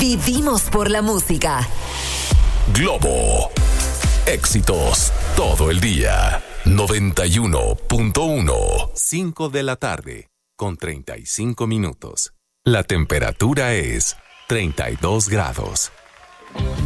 Vivimos por la música. Globo. Éxitos todo el día. 91.1. 5 de la tarde, con 35 minutos. La temperatura es 32 grados.